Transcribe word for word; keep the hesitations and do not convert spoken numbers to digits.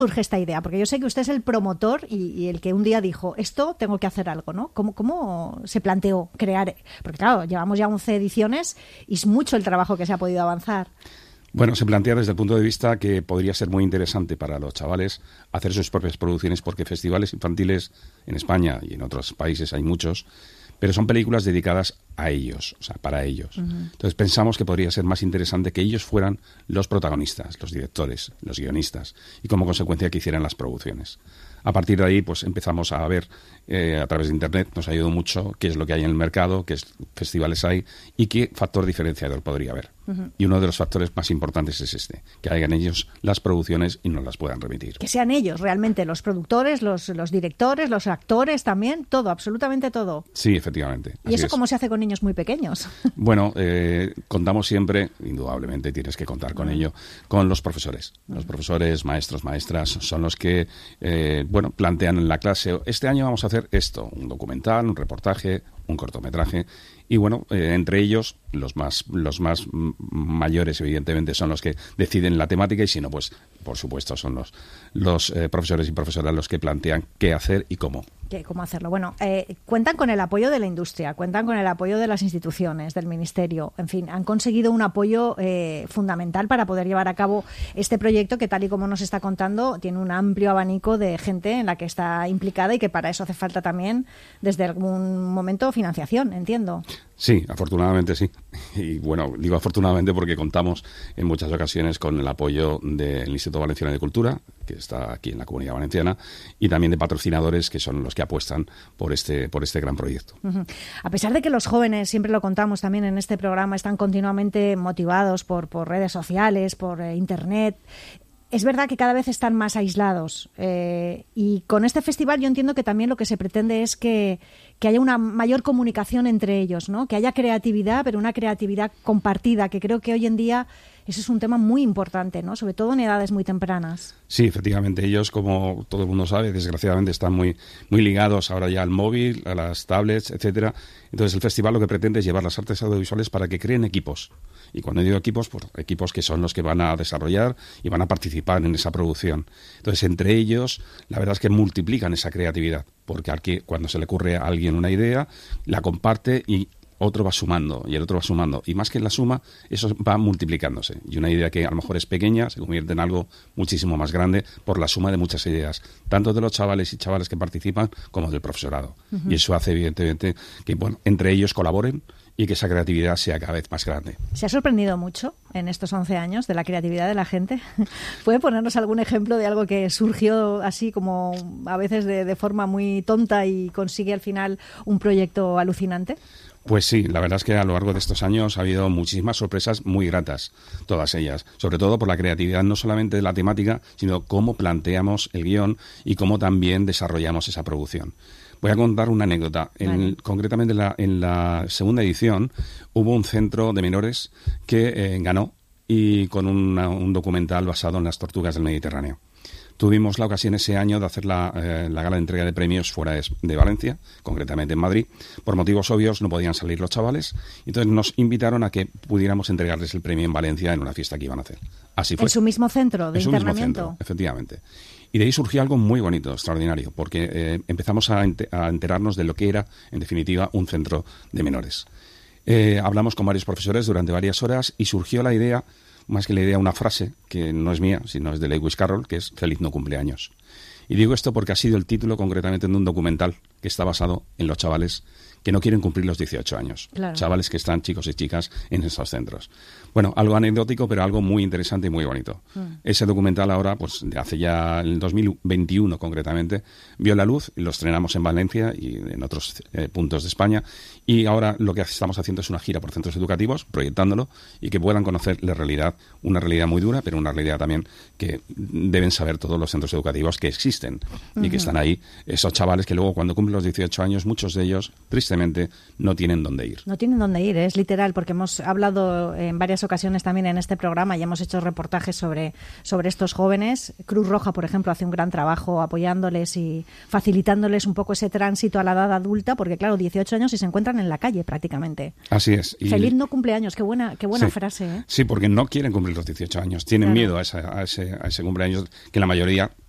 surge esta idea? Porque yo sé que usted es el promotor y, y el que un día dijo, esto tengo que hacer algo, ¿no? ¿Cómo, cómo se planteó crear? Porque claro, llevamos ya once ediciones y es mucho el trabajo que se ha podido avanzar. Bueno, se plantea desde el punto de vista que podría ser muy interesante para los chavales hacer sus propias producciones, porque festivales infantiles en España y en otros países hay muchos, pero son películas dedicadas a ellos, o sea, para ellos. Uh-huh. Entonces pensamos que podría ser más interesante que ellos fueran los protagonistas, los directores, los guionistas, y como consecuencia que hicieran las producciones. A partir de ahí, pues empezamos a ver eh, a través de Internet, nos ha ayudado mucho qué es lo que hay en el mercado, qué festivales hay y qué factor diferenciador podría haber. Uh-huh. Y uno de los factores más importantes es este, que hagan ellos las producciones y nos las puedan remitir. Que sean ellos realmente los productores, los, los directores, los actores también, todo, absolutamente todo. Sí, efectivamente. ¿Y eso es. Cómo se hace con niños muy pequeños? Bueno, eh, contamos siempre, indudablemente tienes que contar con uh-huh. ello, con los profesores. Uh-huh. Los profesores, maestros, maestras, son los que... Eh, bueno, plantean en la clase, este año vamos a hacer esto, un documental, un reportaje, un cortometraje, y bueno, eh, entre ellos, los más los más mayores, evidentemente, son los que deciden la temática, y si no, pues, por supuesto, son los, los eh, profesores y profesoras los que plantean qué hacer y cómo. ¿Qué, ¿Cómo hacerlo? Bueno, eh, cuentan con el apoyo de la industria, cuentan con el apoyo de las instituciones, del Ministerio, en fin, han conseguido un apoyo eh, fundamental para poder llevar a cabo este proyecto que, tal y como nos está contando, tiene un amplio abanico de gente en la que está implicada y que para eso hace falta también, desde algún momento, financiación, entiendo. Sí, afortunadamente sí. Y bueno, digo afortunadamente porque contamos en muchas ocasiones con el apoyo del Instituto Valenciano de Cultura, que está aquí en la Comunidad Valenciana, y también de patrocinadores que son los que apuestan por este por este gran proyecto. Uh-huh. A pesar de que los jóvenes, siempre lo contamos también en este programa, están continuamente motivados por, por redes sociales, por eh, Internet, es verdad que cada vez están más aislados eh, y con este festival yo entiendo que también lo que se pretende es que, que haya una mayor comunicación entre ellos, ¿no? Que haya creatividad, pero una creatividad compartida, que creo que hoy en día eso es un tema muy importante, ¿no? Sobre todo en edades muy tempranas. Sí, efectivamente. Ellos, como todo el mundo sabe, desgraciadamente están muy, muy ligados ahora ya al móvil, a las tablets, etcétera. Entonces el festival lo que pretende es llevar las artes audiovisuales para que creen equipos. Y cuando digo equipos, pues equipos que son los que van a desarrollar y van a participar en esa producción. Entonces, entre ellos, la verdad es que multiplican esa creatividad, porque al que, cuando se le ocurre a alguien una idea, la comparte y otro va sumando, y el otro va sumando. Y más que la suma, eso va multiplicándose. Y una idea que a lo mejor es pequeña se convierte en algo muchísimo más grande por la suma de muchas ideas, tanto de los chavales y chavales que participan como del profesorado. Uh-huh. Y eso hace, evidentemente, que bueno, entre ellos colaboren y que esa creatividad sea cada vez más grande. ¿Se ha sorprendido mucho en estos once años de la creatividad de la gente? ¿Puede ponernos algún ejemplo de algo que surgió así como a veces de, de forma muy tonta y consigue al final un proyecto alucinante? Pues sí, la verdad es que a lo largo de estos años ha habido muchísimas sorpresas muy gratas, todas ellas, sobre todo por la creatividad no solamente de la temática, sino cómo planteamos el guión y cómo también desarrollamos esa producción. Voy a contar una anécdota. En, vale. Concretamente en la, en la segunda edición hubo un centro de menores que eh, ganó y con una, un documental basado en las tortugas del Mediterráneo. Tuvimos la ocasión ese año de hacer la, eh, la gala de entrega de premios fuera de, de Valencia, concretamente en Madrid. Por motivos obvios no podían salir los chavales, entonces nos invitaron a que pudiéramos entregarles el premio en Valencia en una fiesta que iban a hacer. Así fue. ¿En su mismo centro de en internamiento? En su mismo centro, efectivamente. Y de ahí surgió algo muy bonito, extraordinario, porque eh, empezamos a, ent- a enterarnos de lo que era, en definitiva, un centro de menores. Eh, hablamos con varios profesores durante varias horas y surgió la idea, más que la idea, una frase, que no es mía, sino es de Lewis Carroll, que es «Feliz no cumpleaños». Y digo esto porque ha sido el título concretamente de un documental que está basado en los chavales que no quieren cumplir los dieciocho años. Claro. Chavales que están, chicos y chicas, en esos centros. Bueno, algo anecdótico, pero algo muy interesante y muy bonito. Mm. Ese documental ahora, pues de hace ya el dos mil veintiuno concretamente, vio la luz, y lo estrenamos en Valencia y en otros eh, puntos de España, y ahora lo que estamos haciendo es una gira por centros educativos, proyectándolo, y que puedan conocer la realidad, una realidad muy dura, pero una realidad también que deben saber todos los centros educativos que existen, uh-huh. y que están ahí, esos chavales que luego cuando cumplen los dieciocho años, muchos de ellos, tristemente, no tienen dónde ir. No tienen dónde ir, es literal, porque hemos hablado en varias ocasiones también en este programa y hemos hecho reportajes sobre, sobre estos jóvenes. Cruz Roja, por ejemplo, hace un gran trabajo apoyándoles y facilitándoles un poco ese tránsito a la edad adulta, porque claro, dieciocho años y se encuentran en la calle prácticamente. Así es. Y... Feliz no cumpleaños, qué buena, qué buena sí. frase, ¿eh? Sí, porque no quieren cumplir los dieciocho años, tienen claro. miedo a ese, a, ese, a ese cumpleaños, que la mayoría